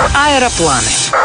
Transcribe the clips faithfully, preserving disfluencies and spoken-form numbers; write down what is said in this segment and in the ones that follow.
Аэропланы.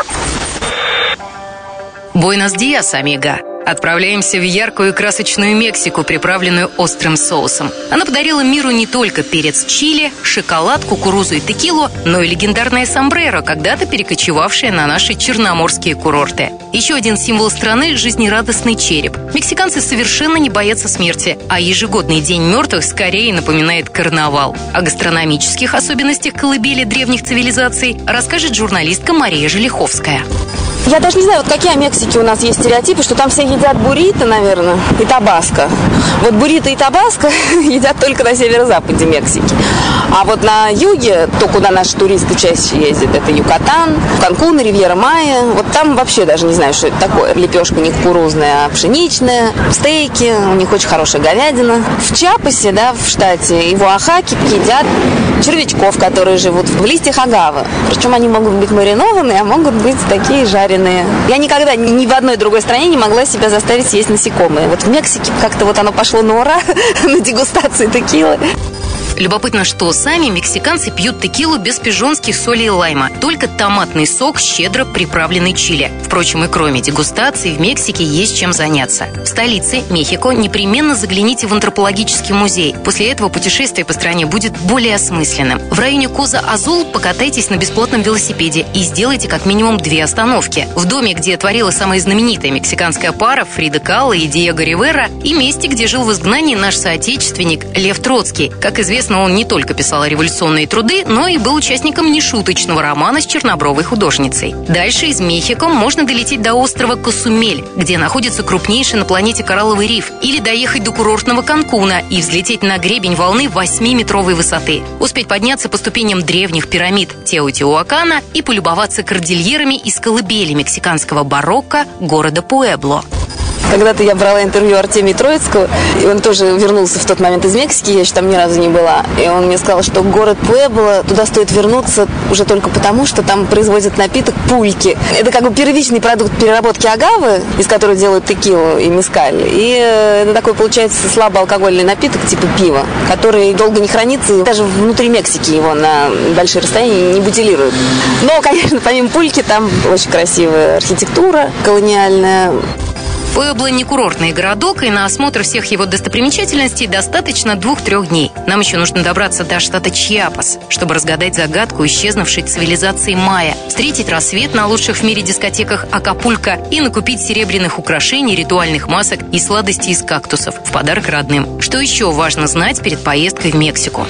Буэнос-диас, амиго. Отправляемся в яркую и красочную Мексику, приправленную острым соусом. Она подарила миру не только перец чили, шоколад, кукурузу и текилу, но и легендарное сомбреро, когда-то перекочевавшее на наши черноморские курорты. Еще один символ страны – жизнерадостный череп. Мексиканцы совершенно не боятся смерти, а ежегодный День мертвых скорее напоминает карнавал. О гастрономических особенностях колыбели древних цивилизаций расскажет журналистка Мария Желиховская. Я даже не знаю, вот какие о Мексике у нас есть стереотипы, что там все едят буррито, наверное, и табаско. Вот буррито и табаско едят только на северо-западе Мексики. А вот на юге, то, куда наши туристы чаще ездят, это Юкатан, Канкун, Ривьера Майя. Вот там вообще даже не знаю, что это такое. Лепешка не кукурузная, а пшеничная, стейки, у них очень хорошая говядина. В Чиапасе, да, в штате, и в Оахаке едят червячков, которые живут в листьях агавы. Причем они могут быть маринованные, а могут быть такие жареные. Я никогда ни в одной другой стране не могла себя заставить съесть насекомые. Вот в Мексике как-то вот оно пошло на ура на дегустации текилы. Любопытно, что сами мексиканцы пьют текилу без пижонских солей и лайма, только томатный сок, щедро приправленный чили. Впрочем, и кроме дегустации в Мексике есть чем заняться. В столице, Мехико, непременно загляните в антропологический музей. После этого путешествие по стране будет более осмысленным. В районе Коза-Азул покатайтесь на бесплатном велосипеде и сделайте как минимум две остановки. В доме, где творила самая знаменитая мексиканская пара Фрида Калло и Диего Ривера, и месте, где жил в изгнании наш соотечественник Лев Троцкий. Как известно, он не только писал революционные труды, но и был участником нешуточного романа с чернобровой художницей. Дальше из Мехико можно долететь до острова Косумель, где находится крупнейший на планете коралловый риф, или доехать до курортного Канкуна и взлететь на гребень волны восьмиметровой высоты. Успеть подняться по ступеням древних пирамид Теотиуакана и полюбоваться кордильерами из колыбели мексиканского барокко города Пуэбло. Когда-то я брала интервью Артемия Троицкого, и он тоже вернулся в тот момент из Мексики, я еще там ни разу не была. И он мне сказал, что город Пуэбло, туда стоит вернуться уже только потому, что там производят напиток пульки. Это как бы первичный продукт переработки агавы, из которой делают текилу и мескаль. И это такой, получается, слабоалкогольный напиток типа пива, который долго не хранится, и даже внутри Мексики его на большие расстояния не бутилируют. Но, конечно, помимо пульки, там очень красивая архитектура колониальная. Пуэбло не курортный городок, и на осмотр всех его достопримечательностей достаточно двух-трех дней. Нам еще нужно добраться до штата Чиапас, чтобы разгадать загадку исчезнувшей цивилизации майя, встретить рассвет на лучших в мире дискотеках Акапулько и накупить серебряных украшений, ритуальных масок и сладостей из кактусов в подарок родным. Что еще важно знать перед поездкой в Мексику?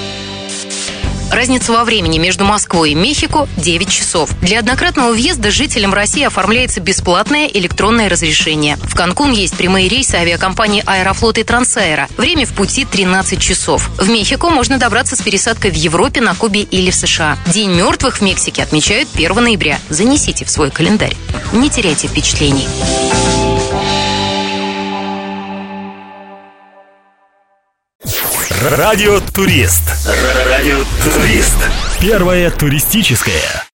Разница во времени между Москвой и Мехико – девять часов. Для однократного въезда жителям России оформляется бесплатное электронное разрешение. В Канкун есть прямые рейсы авиакомпании «Аэрофлот» и «Трансаэро». Время в пути тринадцать часов. В Мехико можно добраться с пересадкой в Европе, на Кубе или в США. День мертвых в Мексике отмечают первого ноября. Занесите в свой календарь. Не теряйте впечатлений. Радио Турист. Радио Турист. Первое туристическое.